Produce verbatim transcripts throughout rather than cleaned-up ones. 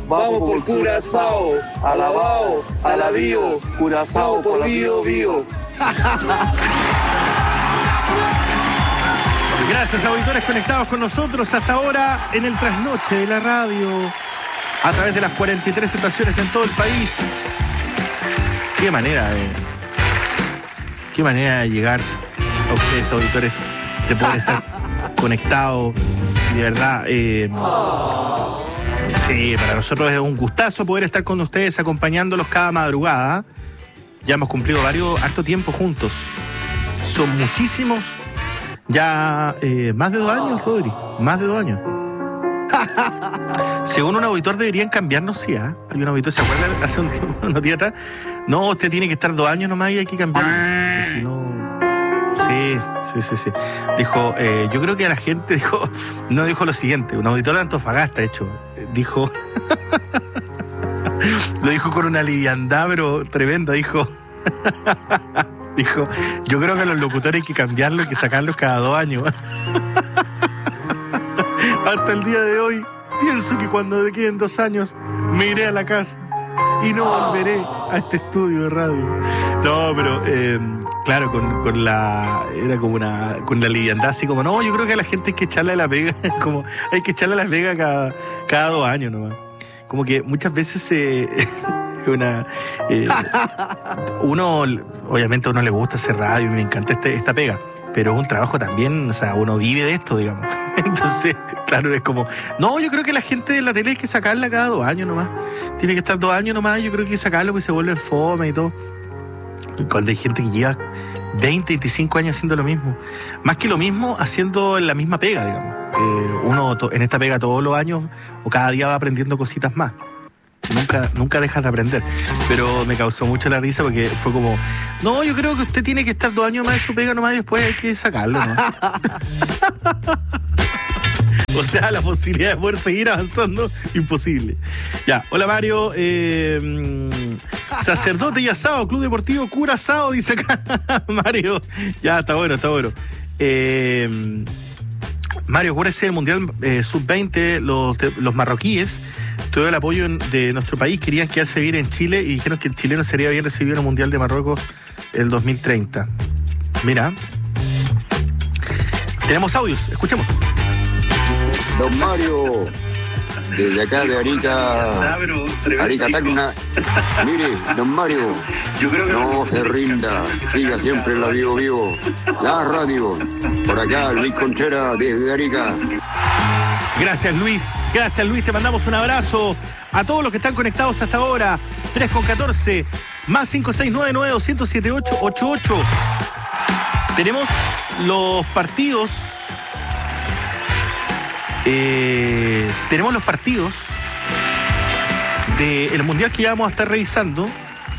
Vamos por Curazao, alabao, alabío, Curazao por Bío, Bío. Gracias, auditores conectados con nosotros hasta ahora en el trasnoche de la radio, a través de las cuarenta y tres estaciones en todo el país. Qué manera de... Qué manera de llegar a ustedes, auditores, de poder estar conectados. De verdad, eh, sí, para nosotros es un gustazo poder estar con ustedes, acompañándolos cada madrugada. Ya hemos cumplido varios, harto tiempo juntos. Son muchísimos, ya eh, más de dos años, Rodri, más de dos años. Según un auditor deberían cambiarnos, sí, ¿eh? Hay un auditor, ¿se acuerda? Hace un tiempo, unos días atrás. No, usted tiene que estar dos años nomás y hay que cambiarlo. Si no... Sí, sí, sí, sí. Dijo, eh, yo creo que a la gente dijo, no dijo lo siguiente, un auditor de Antofagasta, de hecho, dijo, lo dijo con una liviandad, pero tremenda, dijo, dijo, yo creo que a los locutores hay que cambiarlos, hay que sacarlos cada dos años. Hasta el día de hoy, pienso que cuando de queden dos años, me iré a la casa y no volveré a este estudio de radio. No, pero eh, claro, con, con la era como una con la liviandad, así como, no, yo creo que a la gente hay que echarle la pega, como hay que echarle la pega cada, cada dos años nomás. Como que muchas veces eh, una eh, uno, obviamente a uno le gusta hacer radio y me encanta este, esta pega, pero es un trabajo también, o sea, uno vive de esto, digamos. Entonces, claro, es como, no, yo creo que la gente de la tele hay que sacarla cada dos años nomás. Tiene que estar dos años nomás, yo creo que hay que sacarlo porque se vuelve fome y todo. Cuando hay gente que lleva veinte, veinticinco años haciendo lo mismo. Más que lo mismo, haciendo la misma pega, digamos. Eh, uno to- en esta pega todos los años o cada día va aprendiendo cositas más. Nunca, nunca dejas de aprender. Pero me causó mucho la risa porque fue como, no, yo creo que usted tiene que estar dos años más de su pega nomás y después hay que sacarlo, ¿no? O sea, la posibilidad de poder seguir avanzando, imposible. Ya, hola Mario, eh, sacerdote y asado, Club Deportivo Curazao, dice acá Mario. Ya, está bueno, está bueno. Eh, Mario, acuérdese del Mundial eh, sub veinte, los, los marroquíes, todo el apoyo de nuestro país, querían quedarse a vivir en Chile y dijeron que el chileno sería bien recibido en el Mundial de Marruecos el dos mil treinta. Mira. Tenemos audios, escuchemos. Don Mario, desde acá de Arica, Arica Tacna. Mire, don Mario, no se rinda, siga siempre en la Vivo Vivo, la radio. Por acá, Luis Contreras, desde Arica. Gracias, Luis. Gracias, Luis. Te mandamos un abrazo a todos los que están conectados hasta ahora. tres con catorce, más cinco seis nueve nueve dos cero siete ocho ocho ocho. Tenemos los partidos... Eh, tenemos los partidos del Mundial que ya vamos a estar revisando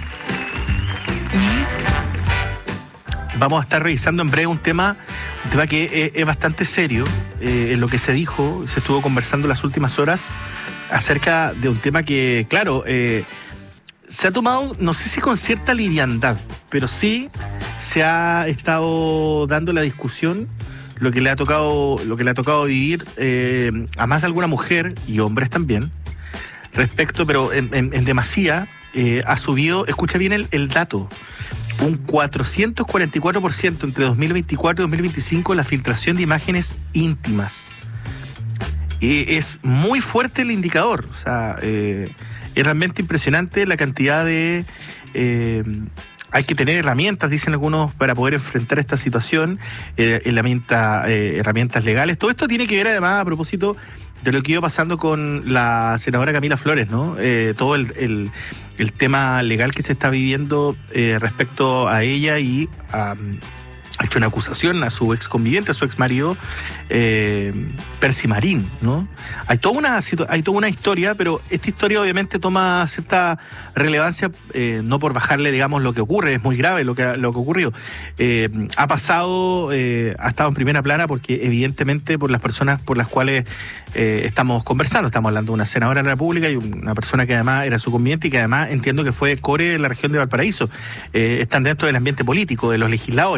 y vamos a estar revisando en breve un tema, un tema que eh, es bastante serio, eh, en lo que se dijo, se estuvo conversando las últimas horas acerca de un tema que, claro, eh, se ha tomado, no sé si con cierta liviandad, pero sí se ha estado dando la discusión lo que le ha tocado, lo que le ha tocado vivir eh, a más de alguna mujer y hombres también, respecto, pero en, en, en demasía, eh, ha subido, escucha bien el, el dato, un cuatrocientos cuarenta y cuatro por ciento entre dos mil veinticuatro y dos mil veinticinco la filtración de imágenes íntimas. Eh, es muy fuerte el indicador, o sea, eh, es realmente impresionante la cantidad de... Eh, Hay que tener herramientas, dicen algunos, para poder enfrentar esta situación, eh, herramienta, eh, herramientas legales. Todo esto tiene que ver, además, a propósito de lo que iba pasando con la senadora Camila Flores, ¿no? Eh, todo el, el, el tema legal que se está viviendo eh, respecto a ella y a... ha hecho una acusación a su ex conviviente, a su ex marido, eh, Percy Marín, ¿no? Hay toda una hay toda una historia, pero esta historia obviamente toma cierta relevancia, eh, no por bajarle, digamos, lo que ocurre, es muy grave lo que, lo que ocurrió. Eh, ha pasado, eh, ha estado en primera plana porque evidentemente por las personas por las cuales eh, estamos conversando, estamos hablando de una senadora de la República y una persona que además era su conviviente y que además entiendo que fue core de la región de Valparaíso. Eh, están dentro del ambiente político, de los legisladores, por así decirlo.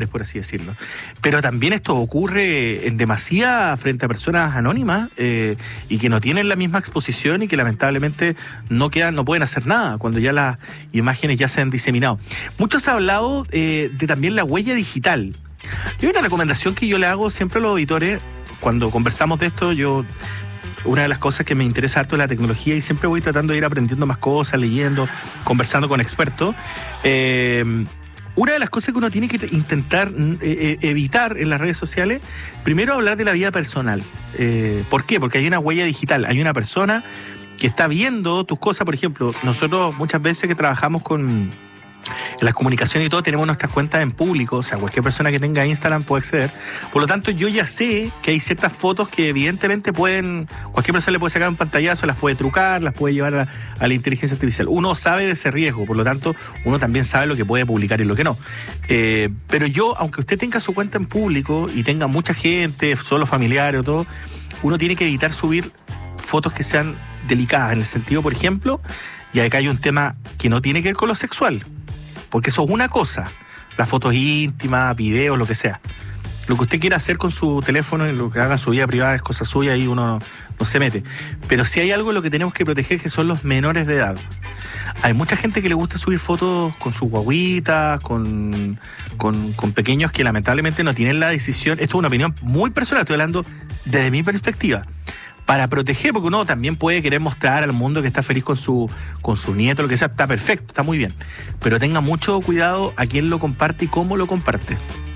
decirlo. Pero también esto ocurre en demasía frente a personas anónimas eh, y que no tienen la misma exposición y que lamentablemente no quedan, no pueden hacer nada cuando ya las imágenes ya se han diseminado. Muchos han hablado eh, de también la huella digital. Y hay una recomendación que yo le hago siempre a los auditores cuando conversamos de esto. Yo Una de las cosas que me interesa harto es la tecnología y siempre voy tratando de ir aprendiendo más cosas, leyendo, conversando con expertos. Eh, una de las cosas que uno tiene que intentar eh, evitar en las redes sociales, primero hablar de la vida personal. Eh, ¿Por qué? Porque hay una huella digital, hay una persona que está viendo tus cosas. Por ejemplo, nosotros muchas veces que trabajamos con... en las comunicaciones y todo, tenemos nuestras cuentas en público, o sea, cualquier persona que tenga Instagram puede acceder. Por lo tanto, yo ya sé que hay ciertas fotos que evidentemente pueden, cualquier persona le puede sacar un pantallazo, las puede trucar, las puede llevar a, a la inteligencia artificial. Uno sabe de ese riesgo, por lo tanto, uno también sabe lo que puede publicar y lo que no. Eh, pero yo, aunque usted tenga su cuenta en público y tenga mucha gente, solo familiares o todo, uno tiene que evitar subir fotos que sean delicadas, en el sentido, por ejemplo, y acá hay un tema que no tiene que ver con lo sexual, porque eso es una cosa, las fotos íntimas, videos, lo que sea. Lo que usted quiera hacer con su teléfono y lo que haga en su vida privada es cosa suya y uno no, no se mete. Pero si hay algo en lo que tenemos que proteger, que son los menores de edad. Hay mucha gente que le gusta subir fotos con sus guaguitas, con, con, con pequeños que lamentablemente no tienen la decisión. Esto es una opinión muy personal, estoy hablando desde mi perspectiva. Para proteger, porque uno también puede querer mostrar al mundo que está feliz con su, con su nieto, lo que sea, está perfecto, está muy bien. Pero tenga mucho cuidado a quién lo comparte y cómo lo comparte.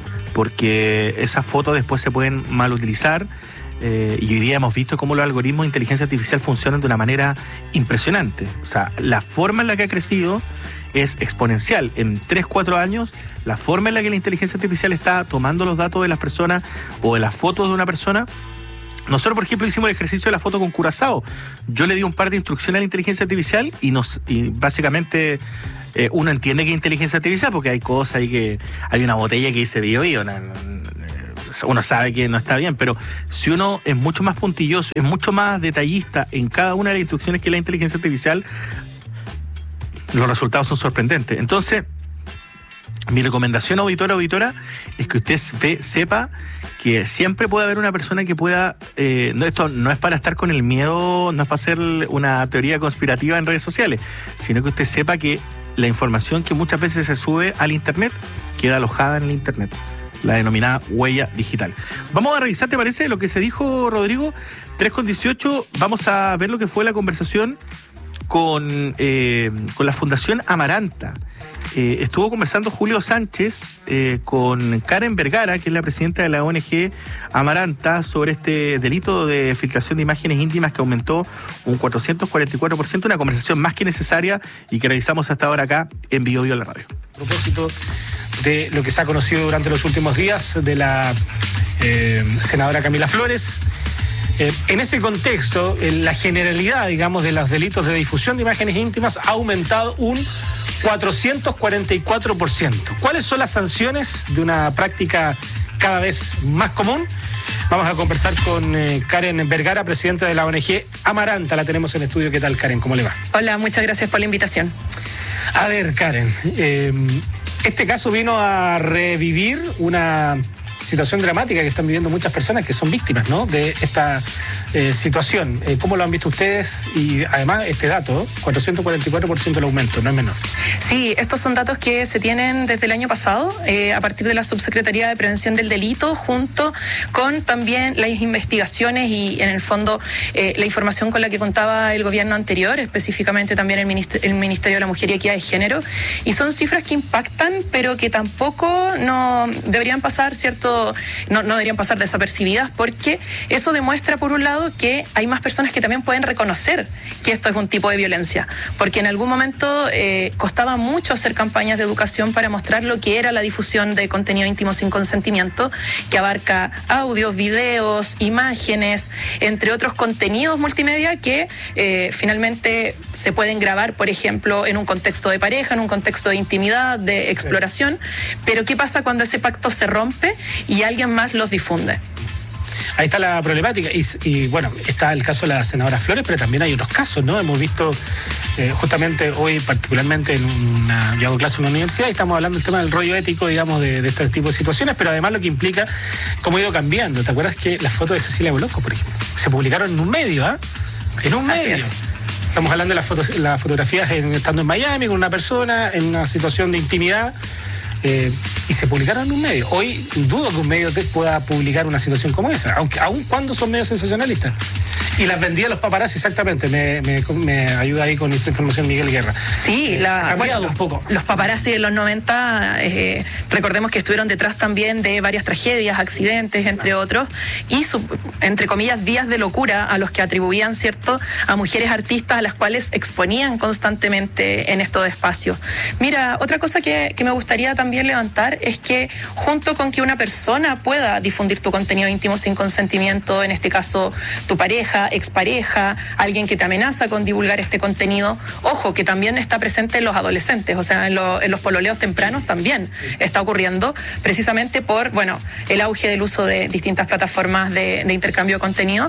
Porque esas fotos después se pueden mal utilizar. Eh, y hoy día hemos visto cómo los algoritmos de inteligencia artificial funcionan de una manera impresionante. O sea, la forma en la que ha crecido es exponencial. En tres, cuatro años, la forma en la que la inteligencia artificial está tomando los datos de las personas o de las fotos de una persona. Nosotros, por ejemplo, hicimos el ejercicio de la foto con Curazao. Yo le di un par de instrucciones a la inteligencia artificial y, nos, y básicamente eh, uno entiende que es inteligencia artificial porque hay cosas ahí que... Hay una botella que dice bio bio, no, no, uno sabe que no está bien, pero si uno es mucho más puntilloso, es mucho más detallista en cada una de las instrucciones que la inteligencia artificial, los resultados son sorprendentes. Entonces, mi recomendación, auditora, auditora, es que usted ve, sepa que siempre puede haber una persona que pueda... Eh, no, esto no es para estar con el miedo, no es para hacer una teoría conspirativa en redes sociales, sino que usted sepa que la información que muchas veces se sube al Internet queda alojada en el Internet, la denominada huella digital. Vamos a revisar, ¿te parece? Lo que se dijo, Rodrigo, tres con dieciocho, vamos a ver lo que fue la conversación con, eh, con la Fundación Amaranta. Eh, estuvo conversando Julio Sánchez eh, con Karen Vergara, que es la presidenta de la O N G Amaranta, sobre este delito de filtración de imágenes íntimas que aumentó un cuatrocientos cuarenta y cuatro por ciento, una conversación más que necesaria y que realizamos hasta ahora acá en Bio Bio la radio. A propósito de lo que se ha conocido durante los últimos días de la eh, senadora Camila Flores, Eh, en ese contexto, eh, la generalidad, digamos, de los delitos de difusión de imágenes íntimas ha aumentado un cuatrocientos cuarenta y cuatro por ciento. ¿Cuáles son las sanciones de una práctica cada vez más común? Vamos a conversar con eh, Karen Vergara, presidenta de la O N G Amaranta. La tenemos en estudio. ¿Qué tal, Karen? ¿Cómo le va? Hola, muchas gracias por la invitación. A ver, Karen, eh, este caso vino a revivir una situación dramática que están viviendo muchas personas que son víctimas, ¿no?, de esta eh, situación. Eh, ¿Cómo lo han visto ustedes? Y además este dato, cuatrocientos cuarenta y cuatro por ciento el aumento, no es menor. Sí, estos son datos que se tienen desde el año pasado, eh, a partir de la Subsecretaría de Prevención del Delito, junto con también las investigaciones y, en el fondo, eh, la información con la que contaba el gobierno anterior, específicamente también el Ministerio, el Ministerio de la Mujer y Equidad de Género. Y son cifras que impactan, pero que tampoco no deberían pasar, ¿cierto?, No, no deberían pasar desapercibidas, porque eso demuestra, por un lado, que hay más personas que también pueden reconocer que esto es un tipo de violencia, porque en algún momento eh, costaba mucho hacer campañas de educación para mostrar lo que era la difusión de contenido íntimo sin consentimiento, que abarca audios, videos, imágenes, entre otros contenidos multimedia que eh, finalmente se pueden grabar, por ejemplo, en un contexto de pareja, en un contexto de intimidad, de exploración. Pero ¿qué pasa cuando ese pacto se rompe y alguien más los difunde? ahí está la problemática. Y, y bueno, está el caso de la senadora Flores, pero también hay otros casos, ¿no? Hemos visto eh, justamente hoy, particularmente en una, yo hago clase en una universidad y estamos hablando del tema del rollo ético, digamos, de, de este tipo de situaciones, pero además lo que implica cómo ha ido cambiando. ¿Te acuerdas que las fotos de Cecilia Bolocco, por ejemplo, se publicaron en un medio, ¿ah? ¿eh? En un medio. Estamos hablando de las, fotos, las fotografías en, estando en Miami con una persona en una situación de intimidad. Eh, y se publicaron en un medio. Hoy dudo que un medio te pueda publicar una situación como esa, aunque aun cuando son medios sensacionalistas. Y las vendía los paparazzi, exactamente. Me, me, me ayuda ahí con esa información Miguel Guerra. Sí, la, ha cambiado bueno, un poco. Los paparazzi de los noventa, eh, recordemos que estuvieron detrás también de varias tragedias, accidentes, entre otros, y su, entre comillas, días de locura a los que atribuían, ¿cierto?, a mujeres artistas a las cuales exponían constantemente en estos espacios. Mira, otra cosa que, que me gustaría también levantar es que junto con que una persona pueda difundir tu contenido íntimo sin consentimiento, en este caso tu pareja, expareja, alguien que te amenaza con divulgar este contenido, ojo, que también está presente en los adolescentes, o sea, en, lo, en los pololeos tempranos también está ocurriendo, precisamente por, bueno, el auge del uso de distintas plataformas de, de intercambio de contenido.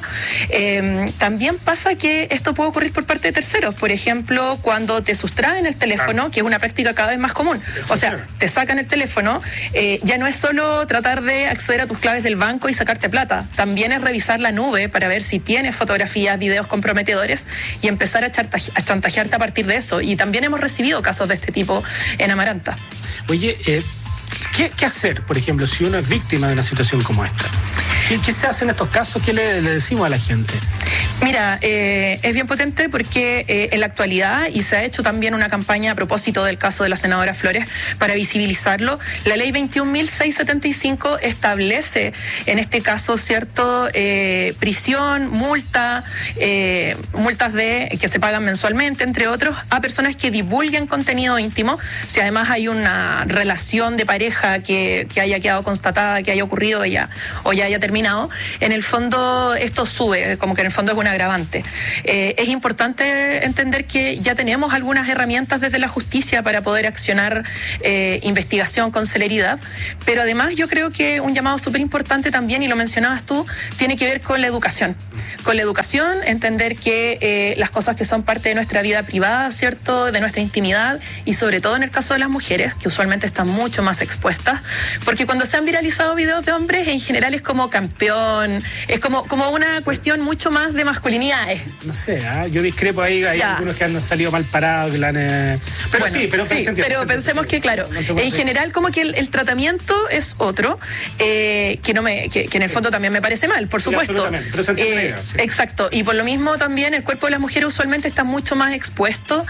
Eh, también pasa que esto puede ocurrir por parte de terceros, por ejemplo, cuando te sustraen el teléfono, que es una práctica cada vez más común, o sea, te sacan el teléfono, eh, ya no es solo tratar de acceder a tus claves del banco y sacarte plata, también es revisar la nube para ver si tienes fotografías, videos comprometedores y empezar a, chantaje, a chantajearte a partir de eso. Y también hemos recibido casos de este tipo en Amaranta. Oye, eh, ¿qué, ¿qué hacer, por ejemplo, si uno es víctima de una situación como esta? ¿Qué, qué se hace en estos casos? ¿Qué le, le decimos a la gente? Mira, eh, es bien potente porque eh, en la actualidad, y se ha hecho también una campaña a propósito del caso de la senadora Flores para visibilizarlo, la ley veintiún mil seiscientos setenta y cinco establece en este caso, cierto, eh, prisión, multa, eh, multas de que se pagan mensualmente, entre otros, a personas que divulguen contenido íntimo, si además hay una relación de pareja que, que haya quedado constatada, que haya ocurrido ya, o ya haya terminado. En el fondo esto sube, como que en el fondo es un agravante. Eh, es importante entender que ya tenemos algunas herramientas desde la justicia para poder accionar eh, investigación con celeridad, pero además yo creo que un llamado súper importante también, y lo mencionabas tú, tiene que ver con la educación. Con la educación, entender que eh, las cosas que son parte de nuestra vida privada, ¿cierto?, de nuestra intimidad, y sobre todo en el caso de las mujeres, que usualmente están mucho más expuestas, porque cuando se han viralizado videos de hombres, en general es como campeón, es como, como una cuestión mucho más de masculinidades. No sé, ¿eh? Yo discrepo ahí, hay ya. algunos que han salido mal parados, que la han... Eh... Pero bueno, sí, pero, sí, sentido, pero sentido, pensemos sí, que, claro, no en general como que el, el tratamiento es otro, eh, que no me que, que en el fondo también me parece mal, por supuesto. Sí, pero se entiende, eh, sí. Exacto, y por lo mismo también el cuerpo de las mujeres usualmente está mucho más expuesto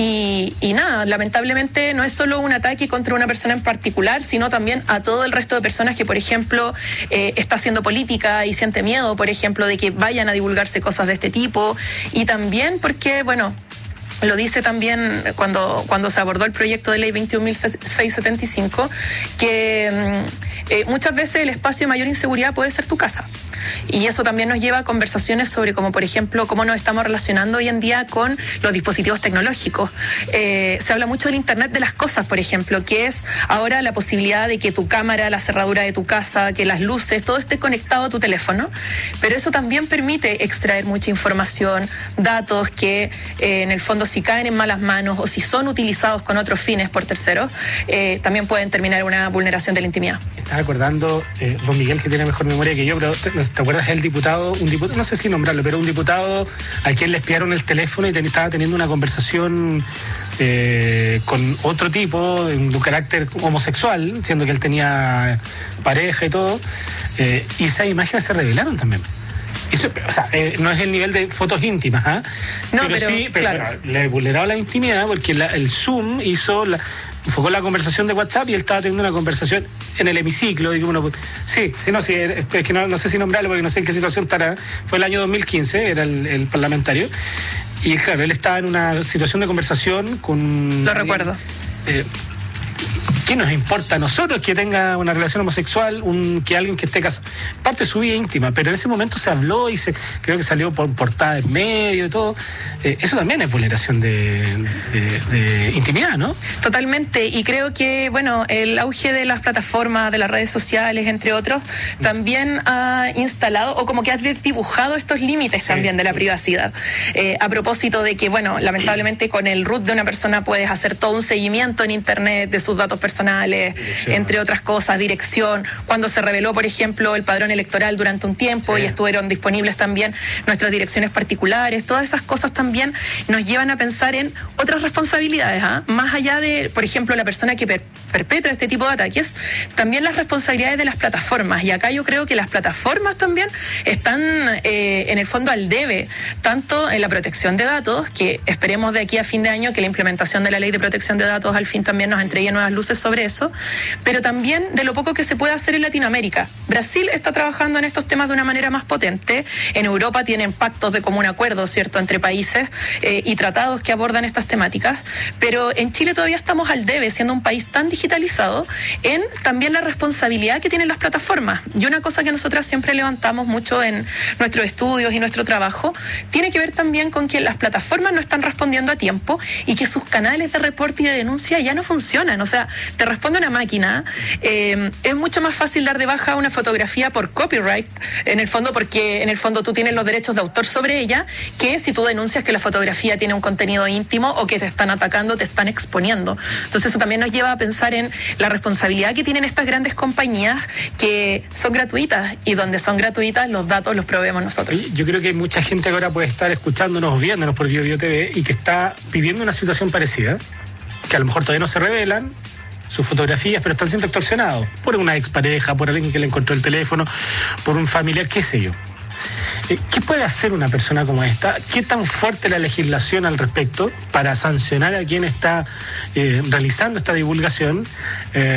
y, y nada, lamentablemente no es solo un ataque contra una persona en particular, sino también a todo el resto de personas que, por ejemplo, eh, está haciendo política y siente miedo, por ejemplo, de que vayan a divulgarse cosas de este tipo, y también porque, bueno, lo dice también cuando, cuando se abordó el proyecto de ley veintiún mil seiscientos setenta y cinco, que eh, muchas veces el espacio de mayor inseguridad puede ser tu casa. Y eso también nos lleva a conversaciones sobre, como por ejemplo, cómo nos estamos relacionando hoy en día con los dispositivos tecnológicos. Eh, se habla mucho del Internet de las cosas, por ejemplo, que es ahora la posibilidad de que tu cámara, la cerradura de tu casa, que las luces, todo esté conectado a tu teléfono. Pero eso también permite extraer mucha información, datos que eh, en el fondo, si caen en malas manos o si son utilizados con otros fines por terceros, eh, también pueden terminar en una vulneración de la intimidad. Estaba acordando, eh, don Miguel, que tiene mejor memoria que yo, pero ¿te acuerdas el diputado, un diputado, no sé si nombrarlo, pero un diputado al quien le espiaron el teléfono y ten, estaba teniendo una conversación eh, con otro tipo, de un, de un carácter homosexual, siendo que él tenía pareja y todo, eh, y esas imágenes se revelaron también? Eso, o sea, eh, no es el nivel de fotos íntimas, ¿eh? No, pero, pero sí, pero, claro. pero le vulneraba la intimidad porque la, el Zoom hizo la, enfocó la conversación de WhatsApp y él estaba teniendo una conversación en el hemiciclo. Y uno, sí, sí, no, sí, es que no, no sé si nombrarlo porque no sé en qué situación estará. Fue el año dos mil quince, era el, el parlamentario. Y claro, él estaba en una situación de conversación con... Lo recuerdo. Eh, ¿qué nos importa a nosotros que tenga una relación homosexual, un, que alguien que esté casado? Parte de su vida íntima, pero en ese momento se habló y se creo que salió por portada en medio y todo. Eh, eso también es vulneración de, de, de intimidad, ¿no? Totalmente, y creo que, bueno, el auge de las plataformas, de las redes sociales, entre otros, también ha instalado, o como que ha dibujado estos límites sí. también de la privacidad. Eh, a propósito de que, bueno, lamentablemente con el root de una persona puedes hacer todo un seguimiento en internet de sus datos personales, dirección. Entre otras cosas, dirección. Cuando se reveló, por ejemplo, el padrón electoral durante un tiempo sí. y estuvieron disponibles también nuestras direcciones particulares, todas esas cosas también nos llevan a pensar en otras responsabilidades, ¿eh? Más allá de, por ejemplo, la persona que per perpetra este tipo de ataques, también las responsabilidades de las plataformas. Y acá yo creo que las plataformas también están eh, en el fondo al debe, tanto en la protección de datos, que esperemos de aquí a fin de año que la implementación de la ley de protección de datos al fin también nos entregue nuevas luces sobre eso, pero también de lo poco que se puede hacer en Latinoamérica. Brasil está trabajando en estos temas de una manera más potente. En Europa tienen pactos de común acuerdo, ¿cierto?, entre países eh, y tratados que abordan estas temáticas, pero en Chile todavía estamos al debe, siendo un país tan digitalizado, en también la responsabilidad que tienen las plataformas. Y una cosa que nosotras siempre levantamos mucho en nuestros estudios y nuestro trabajo, tiene que ver también con que las plataformas no están respondiendo a tiempo y que sus canales de reporte y de denuncia ya no funcionan. O sea, te responde una máquina, eh, es mucho más fácil dar de baja una fotografía por copyright, en el fondo, porque en el fondo tú tienes los derechos de autor sobre ella, que si tú denuncias que la fotografía tiene un contenido íntimo o que te están atacando, te están exponiendo. Entonces eso también nos lleva a pensar en la responsabilidad que tienen estas grandes compañías que son gratuitas, y donde son gratuitas los datos los proveemos nosotros. Yo creo que hay mucha gente que ahora puede estar escuchándonos, viéndonos por Bio Bio T V y que está viviendo una situación parecida, que a lo mejor todavía no se revelan sus fotografías, pero están siendo extorsionados por una expareja, por alguien que le encontró el teléfono, por un familiar, qué sé yo. ¿Qué puede hacer una persona como esta? ¿Qué tan fuerte la legislación al respecto para sancionar a quien está eh, realizando esta divulgación? Eh,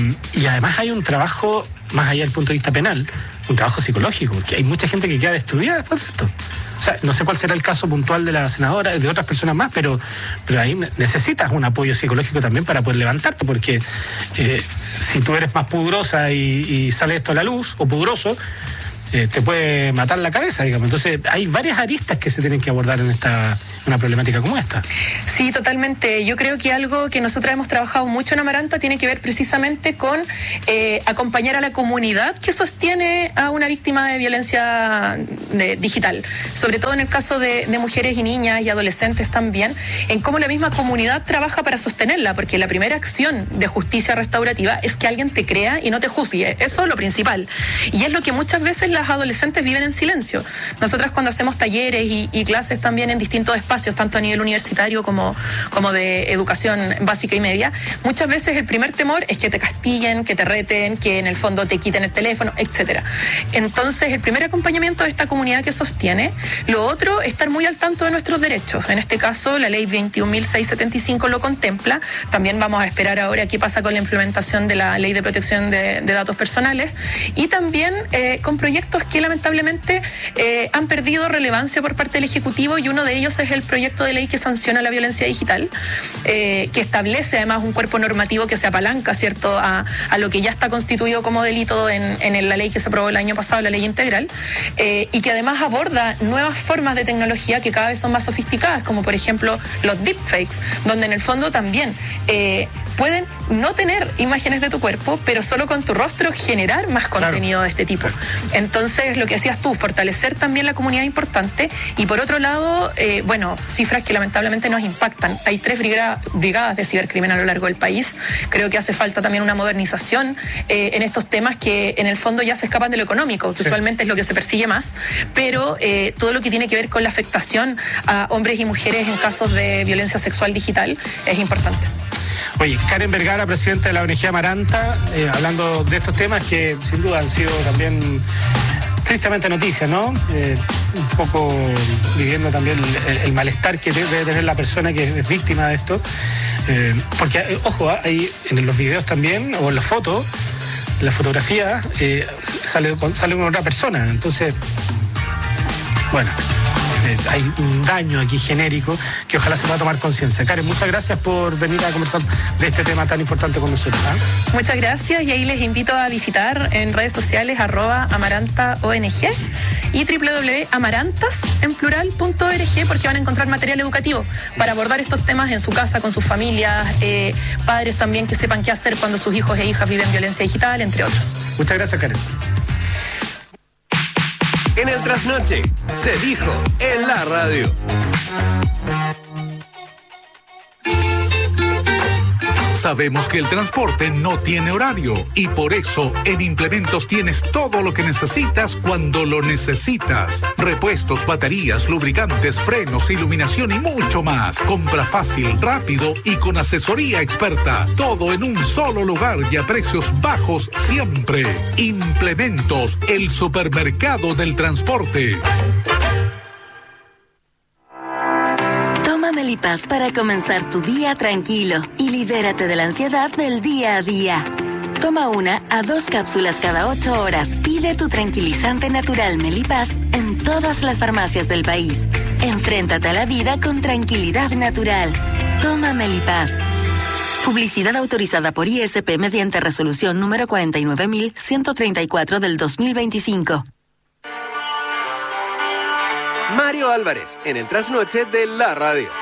y además hay un trabajo, más allá del punto de vista penal, un trabajo psicológico, porque hay mucha gente que queda destruida después de esto. O sea, no sé cuál será el caso puntual de la senadora, de otras personas más, pero, pero ahí necesitas un apoyo psicológico también para poder levantarte, porque eh, si tú eres más pudorosa y, y sale esto a la luz, o pudoroso, Eh, te puede matar la cabeza, digamos. Entonces hay varias aristas que se tienen que abordar en esta una problemática como esta. Sí, totalmente. Yo creo que algo que nosotros hemos trabajado mucho en Amaranta tiene que ver precisamente con eh, acompañar a la comunidad que sostiene a una víctima de violencia de, digital, sobre todo en el caso de, de mujeres y niñas y adolescentes también, en cómo la misma comunidad trabaja para sostenerla, porque la primera acción de justicia restaurativa es que alguien te crea y no te juzgue. Eso es lo principal. Y es lo que muchas veces las adolescentes viven en silencio. Nosotras cuando hacemos talleres y, y clases también en distintos espacios, tanto a nivel universitario como, como de educación básica y media, muchas veces el primer temor es que te castiguen, que te reten, que en el fondo te quiten el teléfono, etcétera. Entonces, el primer acompañamiento de esta comunidad que sostiene. Lo otro, estar muy al tanto de nuestros derechos. En este caso, la ley veintiún mil seiscientos setenta y cinco lo contempla. También vamos a esperar ahora qué pasa con la implementación de la ley de protección de, de datos personales, y también eh, con proyectos que lamentablemente eh, han perdido relevancia por parte del Ejecutivo, y uno de ellos es el proyecto de ley que sanciona la violencia digital, eh, que establece además un cuerpo normativo que se apalanca, ¿cierto?, a, a lo que ya está constituido como delito en, en la ley que se aprobó el año pasado, la ley integral, eh, y que además aborda nuevas formas de tecnología que cada vez son más sofisticadas, como por ejemplo los deepfakes, donde en el fondo también eh, pueden no tener imágenes de tu cuerpo, pero solo con tu rostro generar más contenido claro. de este tipo. Entonces, lo que hacías tú, fortalecer también la comunidad importante, y por otro lado, eh, bueno, cifras que lamentablemente nos impactan. Hay tres brigada, brigadas de cibercrimen a lo largo del país. Creo que hace falta también una modernización eh, en estos temas que en el fondo ya se escapan de lo económico, que sí. usualmente es lo que se persigue más, pero eh, todo lo que tiene que ver con la afectación a hombres y mujeres en casos de violencia sexual digital es importante. Oye, Karen Vergara, presidenta de la O N G Amaranta, eh, hablando de estos temas que sin duda han sido también tristemente noticias, ¿no? Eh, un poco viviendo también el, el malestar que debe tener la persona que es víctima de esto. Eh, porque, eh, ojo, hay en los videos también, o en las fotos, en la fotografía, eh, sale, sale con otra persona. Entonces, bueno... eh, hay un daño aquí genérico que ojalá se pueda tomar conciencia. Karen, muchas gracias por venir a conversar de este tema tan importante con nosotros. ¿eh? Muchas gracias, y ahí les invito a visitar en redes sociales arroba amaranta O N G y doble u doble u doble u punto amarantas en plural punto org, porque van a encontrar material educativo para abordar estos temas en su casa, con sus familias, eh, padres también que sepan qué hacer cuando sus hijos e hijas viven violencia digital, entre otros. Muchas gracias, Karen. En el Trasnoche se dijo en la radio. Sabemos que el transporte no tiene horario y por eso en Implementos tienes todo lo que necesitas cuando lo necesitas. Repuestos, baterías, lubricantes, frenos, iluminación y mucho más. Compra fácil, rápido y con asesoría experta. Todo en un solo lugar y a precios bajos siempre. Implementos, el supermercado del transporte. Melipaz para comenzar tu día tranquilo y libérate de la ansiedad del día a día. Toma una a dos cápsulas cada ocho horas. Pide tu tranquilizante natural Melipaz en todas las farmacias del país. Enfréntate a la vida con tranquilidad natural. Toma Melipaz. Publicidad autorizada por I S P mediante resolución número cuarenta y nueve mil ciento treinta y cuatro del dos mil veinticinco. Mario Álvarez, en el Trasnoche de la radio.